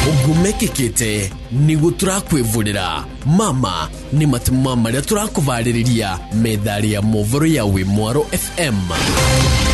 ugumekekete nigu turakwivurira mama ni matima maria turakuvariria methari ya movoro ya Wimwaro FM.